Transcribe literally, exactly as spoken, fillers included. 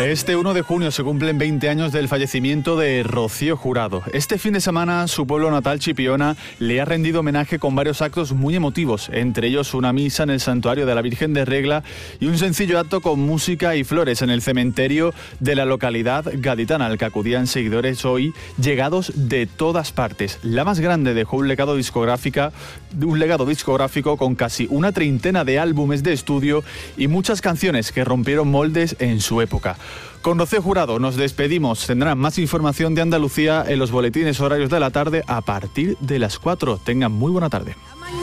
Este uno de junio se cumplen veinte años del fallecimiento de Rocío Jurado. Este fin de semana su pueblo natal, Chipiona, le ha rendido homenaje con varios actos muy emotivos, entre ellos una misa en el santuario de la Virgen de Regla y un sencillo acto con música y flores en el cementerio de la localidad gaditana, al que acudían seguidores hoy llegados de todas partes. La más grande dejó un legado discográfica, un legado discográfico con casi una treintena de álbumes de estudio y muchas canciones que rompieron moldes en su época. Con Rocío Jurado nos despedimos. Tendrán más información de Andalucía en los boletines horarios de la tarde a partir de las cuatro. Tengan muy buena tarde.